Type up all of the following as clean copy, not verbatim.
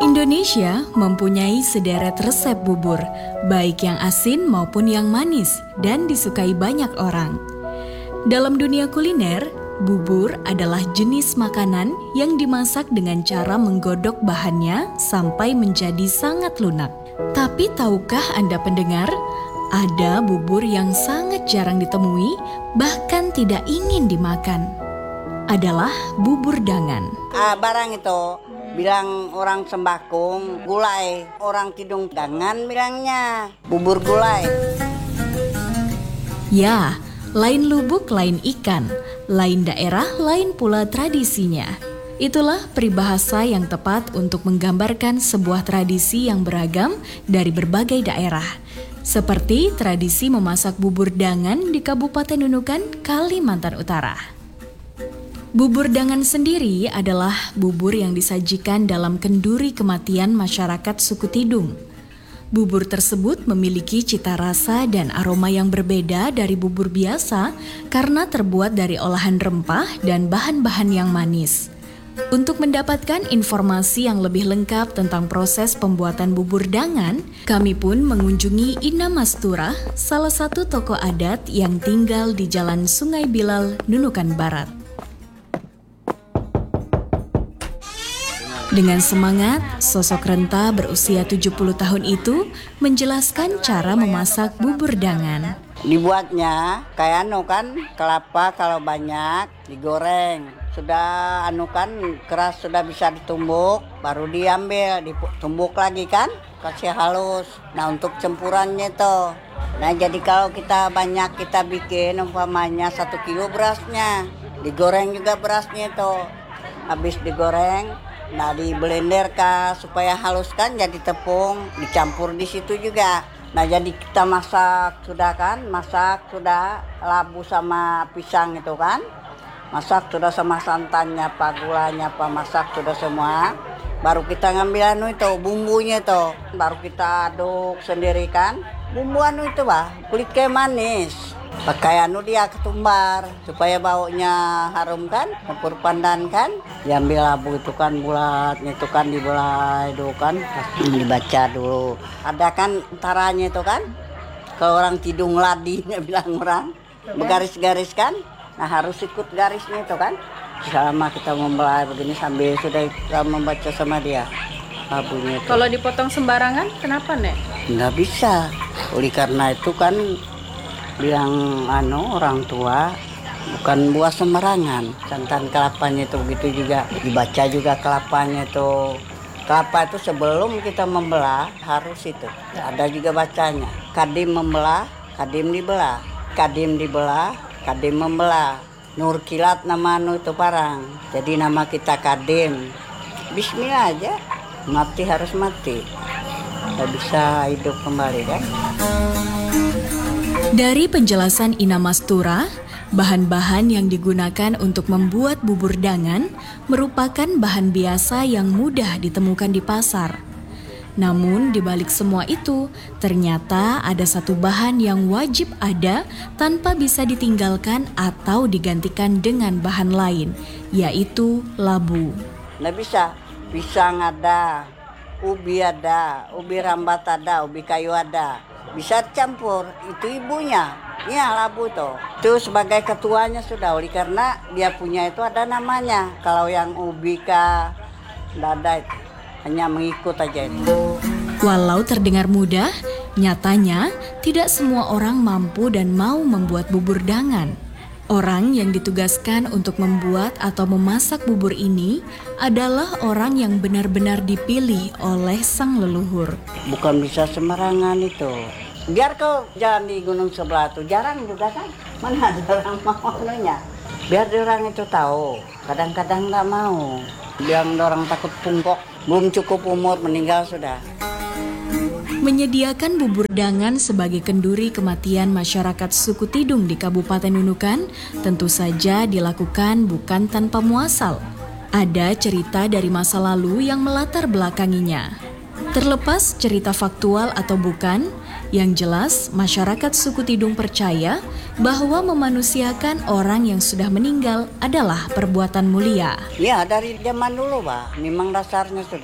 Indonesia mempunyai sederet resep bubur, baik yang asin maupun yang manis, dan disukai banyak orang. Dalam dunia kuliner, bubur adalah jenis makanan yang dimasak dengan cara menggodok bahannya sampai menjadi sangat lunak. Tapi tahukah Anda pendengar, ada bubur yang sangat jarang ditemui, bahkan tidak ingin dimakan. Adalah bubur dangan. Barang itu bilang orang Sembakung gulai, orang Tidung Dangan bilangnya bubur gulai. Ya, lain lubuk lain ikan, lain daerah lain pula tradisinya. Itulah peribahasa yang tepat untuk menggambarkan sebuah tradisi yang beragam dari berbagai daerah. Seperti tradisi memasak bubur dangan di Kabupaten Nunukan, Kalimantan Utara. Bubur dangan sendiri adalah bubur yang disajikan dalam kenduri kematian masyarakat suku Tidung. Bubur tersebut memiliki cita rasa dan aroma yang berbeda dari bubur biasa karena terbuat dari olahan rempah dan bahan-bahan yang manis. Untuk mendapatkan informasi yang lebih lengkap tentang proses pembuatan bubur dangan, kami pun mengunjungi Ina Mastura, salah satu tokoh adat yang tinggal di Jalan Sungai Bilal, Nunukan Barat. Dengan semangat, sosok renta berusia 70 tahun itu menjelaskan cara memasak bubur dangan. Dibuatnya kayak kelapa kalau banyak digoreng. Sudah keras sudah bisa ditumbuk, baru diambil, ditumbuk lagi kan, kasih halus. Nah untuk campurannya tuh. Nah jadi kalau kita banyak kita bikin umpamanya 1 kilo berasnya, digoreng juga berasnya tuh. Habis digoreng, nah di blender supaya halus kan jadi tepung, dicampur di situ juga. Nah jadi kita masak sudah labu sama pisang itu kan. Masak sudah sama santannya, gulanya, masak sudah semua. Baru kita ngambil itu bumbunya itu, baru kita aduk sendiri kan. Bumbu itu kulit kayak manis. Pakai dia ketumbar supaya baunya harum kan, campur pandan kan. Diambil labu itu kan bulatnya itu kan dibelah itu kan, dibaca dulu. Ada kan antaranya itu kan. Kalau orang Tidung ladinya bilang orang, bergaris-garis kan. Nah harus ikut garisnya itu kan. Selama kita membelah begini sambil sudah kita membaca sama dia labunya itu. Kalau dipotong sembarangan kenapa Nek? Nggak bisa. Oleh karena itu kan bilang orang tua bukan buah sembarangan. Santan kelapanya itu begitu juga. Dibaca juga kelapanya itu. Kelapa itu sebelum kita membelah harus itu. Ada juga bacanya. Kadim membelah, kadim dibelah. Kadim dibelah, kadim membelah. Nur kilat nama itu parang. Jadi nama kita kadim. Bismillah aja. Mati harus mati. Nggak bisa hidup kembali kan. Dari penjelasan Ina Mastura, bahan-bahan yang digunakan untuk membuat bubur dangan merupakan bahan biasa yang mudah ditemukan di pasar. Namun di balik semua itu, ternyata ada satu bahan yang wajib ada tanpa bisa ditinggalkan atau digantikan dengan bahan lain, yaitu labu. Nggak bisa, pisang ada, ubi rambat ada, ubi kayu ada. Bisa campur, itu ibunya, ya labu tuh. Itu sebagai ketuanya sudah, oleh karena dia punya itu ada namanya. Kalau yang ubi nggak ada itu. Hanya mengikut aja itu. Walau terdengar mudah, nyatanya tidak semua orang mampu dan mau membuat bubur dangan. Orang yang ditugaskan untuk membuat atau memasak bubur ini adalah orang yang benar-benar dipilih oleh sang leluhur. Bukan bisa sembarangan itu. Biar kau jalan di gunung sebelah tuh jarang juga kan. Mana ada orang mau nya. Biar orang itu tahu. Kadang-kadang nggak mau. Yang orang takut pungkok. Belum cukup umur meninggal sudah. Menyediakan bubur dangan sebagai kenduri kematian masyarakat suku Tidung di Kabupaten Nunukan tentu saja dilakukan bukan tanpa muasal. Ada cerita dari masa lalu yang melatar belakanginya. Terlepas cerita faktual atau bukan, yang jelas masyarakat suku Tidung percaya bahwa memanusiakan orang yang sudah meninggal adalah perbuatan mulia. Ya dari zaman dulu memang dasarnya sudah.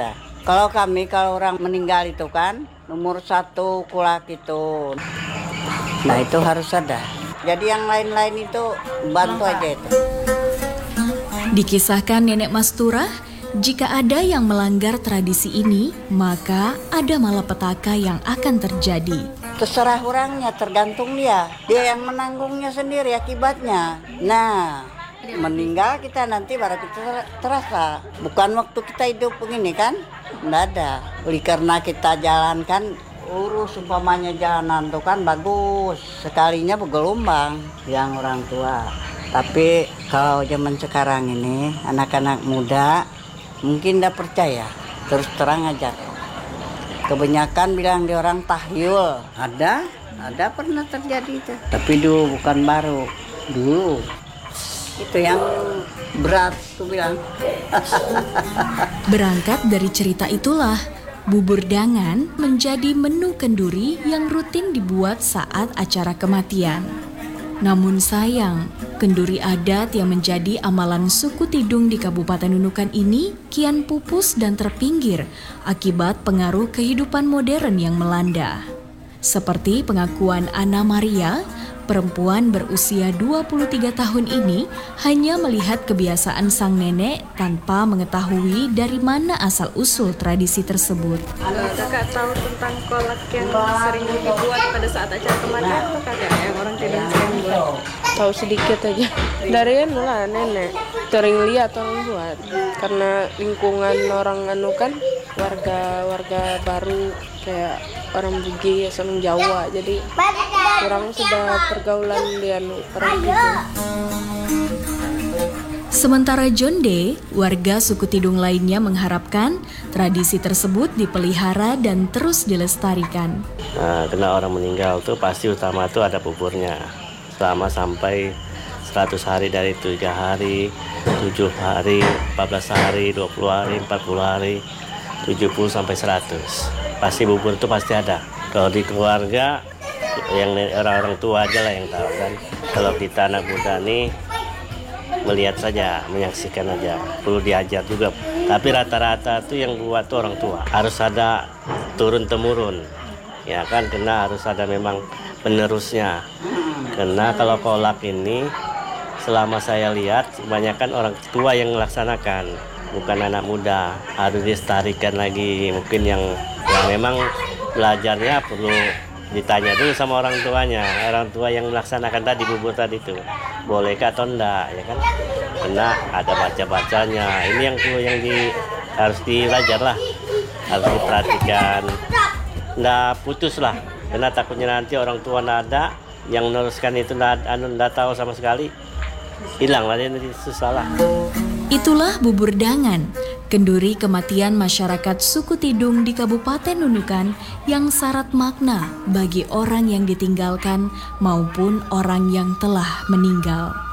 Kalau orang meninggal itu kan nomor 1 kulak itu. Nah itu harus ada. Jadi yang lain-lain itu bantu aja itu. Dikisahkan Nenek Masturah, jika ada yang melanggar tradisi ini, maka ada malapetaka yang akan terjadi. Terserah orangnya, tergantung dia. Dia yang menanggungnya sendiri akibatnya. Nah, meninggal kita nanti baru kita terasa. Bukan waktu kita hidup begini kan? Nggak ada. Oleh karena kita jalankan, urus umpamanya jalanan tuh kan bagus. Sekalinya bergelombang yang orang tua. Tapi kalau zaman sekarang ini, anak-anak muda mungkin tidak percaya. Terus terang aja. Kebanyakan bilang di orang tahyul. Ada pernah terjadi itu. Tapi dulu bukan baru. Dulu. Itu yang berat tuh bilang. Berangkat dari cerita itulah, bubur dangan menjadi menu kenduri yang rutin dibuat saat acara kematian. Namun sayang, kenduri adat yang menjadi amalan suku Tidung di Kabupaten Nunukan ini kian pupus dan terpinggir akibat pengaruh kehidupan modern yang melanda. Seperti pengakuan Ana Maria, perempuan berusia 23 tahun ini hanya melihat kebiasaan sang nenek tanpa mengetahui dari mana asal-usul tradisi tersebut. Kakak tahu tentang kolak yang sering dibuat pada saat acara kematian atau kakak yang orang tidak sering buat? Tahu sedikit aja. Dari lah nenek sering lihat orang buat. Karena lingkungan orang kan warga baru kayak orang Bugis, orang Jawa, jadi orang sudah pergaulan di orang gitu. Sementara Jonde, warga suku Tidung lainnya mengharapkan tradisi tersebut dipelihara dan terus dilestarikan. Karena orang meninggal tuh pasti utama tuh ada buburnya. Selama sampai 100 hari dari 3 hari, 7 hari, 14 hari, 20 hari, 40 hari, 70 sampai 100. Pasti bubur itu pasti ada. Kalau di keluarga yang orang-orang tua aja lah yang tahu kan. Kalau kita anak muda nih melihat saja, menyaksikan aja. Perlu diajar juga. Tapi rata-rata tuh yang buat tuh orang tua. Harus ada turun temurun. Ya kan, karena harus ada memang penerusnya. Karena kalau kolak ini selama saya lihat kebanyakan orang tua yang melaksanakan, bukan anak muda. Harus dilestarikan lagi. Mungkin yang memang belajarnya perlu ditanya dulu sama orang tuanya, orang tua yang melaksanakan tadi bubur tadi itu bolehkah atau enggak, ya kan? Karena ada baca-bacanya. Ini yang perlu harus dilajar lah, harus diperhatikan, enggak putus lah. Karena takutnya nanti orang tua enggak ada, yang meneruskan itu enggak tahu sama sekali, hilang lah, ini susah lah. Itulah bubur dangan, kenduri kematian masyarakat suku Tidung di Kabupaten Nunukan yang syarat makna bagi orang yang ditinggalkan maupun orang yang telah meninggal.